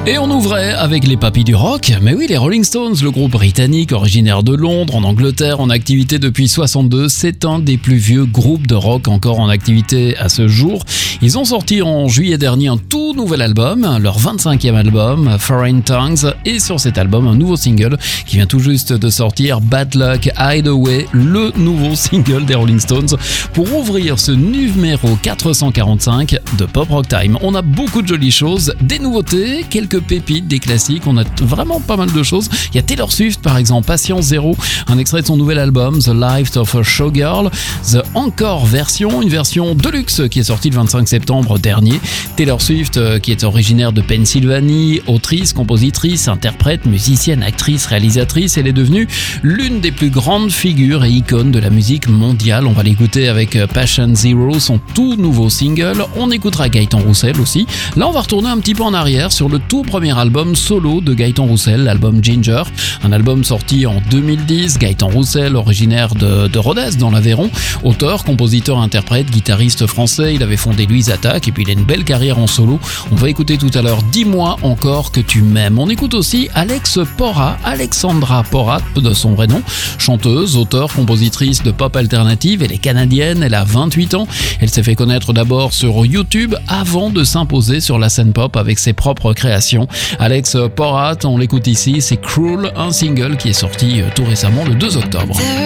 Et on ouvrait avec les papis du rock, mais oui, les Rolling Stones, le groupe britannique originaire de Londres, en Angleterre, en activité depuis 62, c'est un des plus vieux groupes de rock encore en activité à ce jour. Ils ont sorti en juillet dernier un tout nouvel album, leur 25e album, Foreign Tongues, et sur cet album, un nouveau single qui vient tout juste de sortir, Bad Luck Hideaway, le nouveau single des Rolling Stones, pour ouvrir ce numéro 445 de Pop Rock Time. On a beaucoup de jolies choses, des nouveautés, quelques pépites, des classiques, on a vraiment pas mal de choses. Il y a Taylor Swift par exemple, Patience Zéro, un extrait de son nouvel album The Life of a Showgirl, The Encore version, une version deluxe qui est sortie le 25 septembre dernier. Taylor Swift qui est originaire de Pennsylvanie, autrice, compositrice, interprète, musicienne, actrice, réalisatrice, elle est devenue l'une des plus grandes figures et icônes de la musique mondiale. On va l'écouter avec Passion Zero, son tout nouveau single. On écoutera Gaëtan Roussel aussi. Là on va retourner un petit peu en arrière sur le tout premier album solo de Gaëtan Roussel, l'album Ginger, un album sorti en 2010. Gaëtan Roussel, originaire de Rodez dans l'Aveyron, auteur, compositeur, interprète, guitariste français, il avait fondé Louise Attaque et puis il a une belle carrière en solo. On va écouter tout à l'heure Dis-moi encore que tu m'aimes. On écoute aussi Alex Porra, Alexandra Porra de son vrai nom, chanteuse, auteure, compositrice de pop alternative. Elle est canadienne, elle a 28 ans, elle s'est fait connaître d'abord sur YouTube avant de s'imposer sur la scène pop avec ses propres créations. Alex Porra, on l'écoute ici, c'est Cruel, un single qui est sorti tout récemment le 2 octobre.